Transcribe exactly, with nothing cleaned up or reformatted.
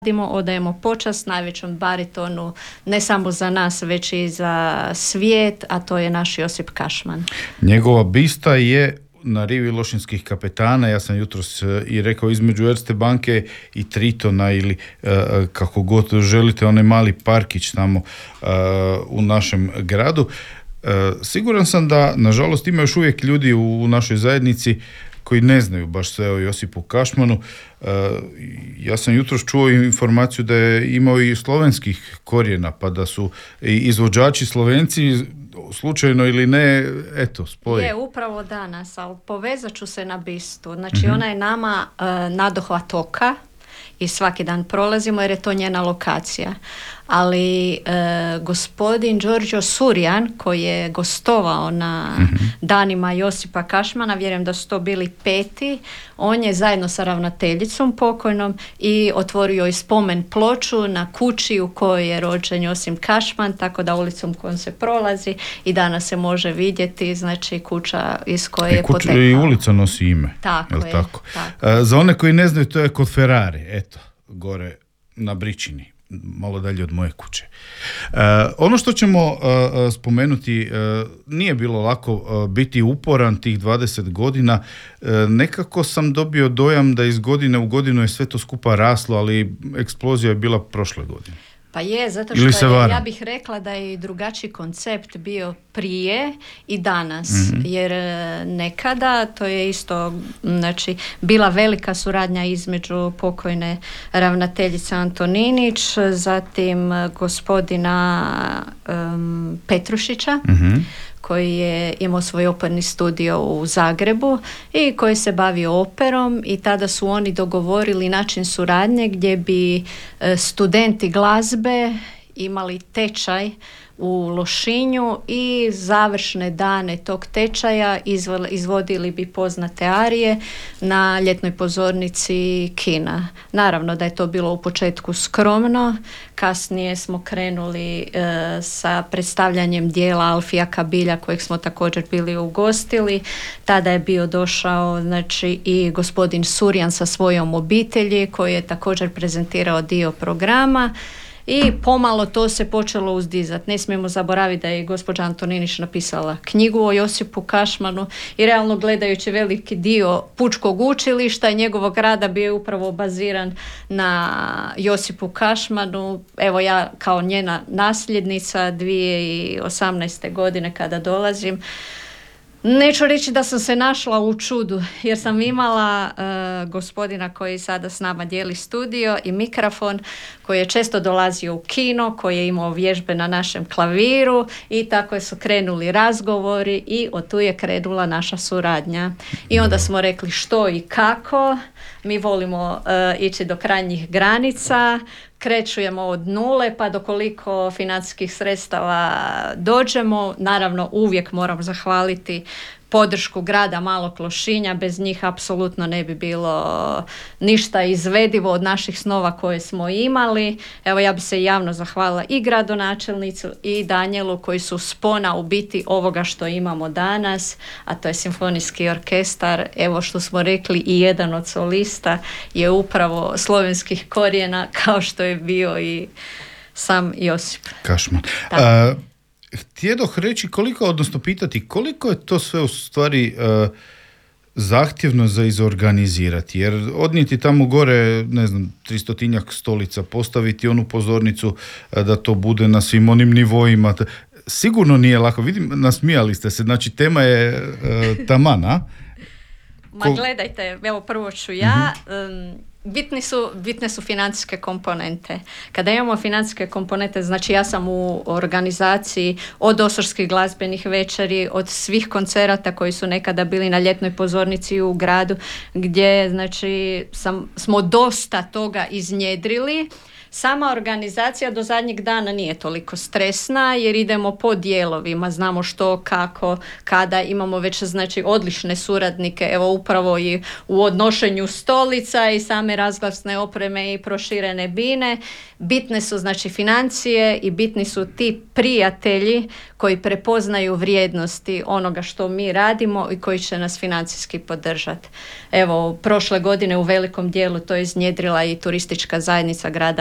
odajemo počast najvećom baritonu, ne samo za nas, već i za svijet, a to je naš Josip Kašman. Njegova bista je na rivi Lošinjskih kapetana, ja sam jutros i rekao između Erste banke i Tritona ili uh, kako god želite, onaj mali parkić tamo uh, u našem gradu. Uh, siguran sam da, nažalost, ima još uvijek ljudi u, u našoj zajednici koji ne znaju baš sve o Josipu Kašmanu. Uh, ja sam jutros čuo informaciju da je imao i slovenskih korijena, pa da su i izvođači Slovenci slučajno ili ne, eto, spoje. Je, upravo danas, ali povezat ću se na bistu. Znači, mm-hmm. ona je nama uh, nadohvat oka i svaki dan prolazimo jer je to njena lokacija. Ali e, gospodin Đorđo Surjan, koji je gostovao na mm-hmm. danima Josipa Kašmana, vjerujem da su to bili peti, on je zajedno sa ravnateljicom pokojnom i otvorio i spomen ploču na kući u kojoj je rođen Josip Kašman, tako da ulicom kojom se prolazi i danas se može vidjeti, znači kuća iz koje I je potekao. I ulica nosi ime. Tako je. Tako? Tako. A, za one koji ne znaju, to je kod Ferrari, eto, gore na Bričini, malo dalje od moje kuće. Uh, ono što ćemo uh, spomenuti, uh, nije bilo lako uh, biti uporan tih dvadeset godina. Uh, nekako sam dobio dojam da iz godine u godinu je sve to skupa raslo, ali eksplozija je bila prošle godine. Pa je, zato što je, ja bih rekla da je drugačiji koncept bio prije i danas, mm-hmm. jer nekada to je isto, znači, bila velika suradnja između pokojne ravnateljice Antoninić, zatim gospodina um, Petrušića, mm-hmm. koji je imao svoj operni studio u Zagrebu i koji se bavio operom i tada su oni dogovorili način suradnje gdje bi studenti glazbe imali tečaj u Lošinju i završne dane tog tečaja izvodili bi poznate arije na ljetnoj pozornici kina. Naravno da je to bilo u početku skromno, kasnije smo krenuli e, sa predstavljanjem dijela Alfija Kabilja kojeg smo također bili ugostili. Tada je bio došao, znači, i gospodin Surjan sa svojom obitelji koji je također prezentirao dio programa. I pomalo to se počelo uzdizati. Ne smijemo zaboraviti da je gospođa Antoninić napisala knjigu o Josipu Kašmanu i realno gledajući veliki dio pučkog učilišta i njegovog rada bio je upravo baziran na Josipu Kašmanu. Evo ja kao njena nasljednica dvije tisuće osamnaeste. godine kada dolazim, neću reći da sam se našla u čudu, jer sam imala uh, gospodina koji sada s nama dijeli studio i mikrofon, koji je često dolazio u kino, koji je imao vježbe na našem klaviru i tako su krenuli razgovori i od tu je krenula naša suradnja. I onda smo rekli što i kako, mi volimo uh, ići do krajnjih granica, krećujemo od nule pa do koliko financijskih sredstava dođemo. Naravno uvijek moram zahvaliti podršku grada Malog Lošinja, bez njih apsolutno ne bi bilo ništa izvedivo od naših snova koje smo imali. Evo ja bi se javno zahvalila i gradonačelnicu i Danijelu koji su spona u biti ovoga što imamo danas, a to je simfonijski orkestar. Evo što smo rekli i jedan od solista je upravo slovenskih korijena kao što je bio i sam Josip Kašman. A, htjedoh reći koliko, odnosno pitati koliko je to sve u stvari uh, zahtjevno za izorganizirati, jer odnijeti tamo gore, ne znam, tristotinjak stolica, postaviti onu pozornicu uh, da to bude na svim onim nivoima, sigurno nije lako. Vidim, nasmijali ste se, znači tema je uh, taman, a? Ma gledajte, evo prvo ću ja, mm-hmm. um, Bitni su, bitne su financijske komponente. Kada imamo financijske komponente, znači ja sam u organizaciji od osorskih glazbenih večeri, od svih koncerata koji su nekada bili na ljetnoj pozornici u gradu, gdje znači sam, smo dosta toga iznjedrili. Sama organizacija do zadnjeg dana nije toliko stresna jer idemo po dijelovima, znamo što, kako, kada, imamo već znači odlične suradnike, evo upravo i u odnošenju stolica i same razglasne opreme i proširene bine. Bitne su znači financije i bitni su ti prijatelji koji prepoznaju vrijednosti onoga što mi radimo i koji će nas financijski podržati. Evo, prošle godine u velikom dijelu to je iznjedrila i turistička zajednica grada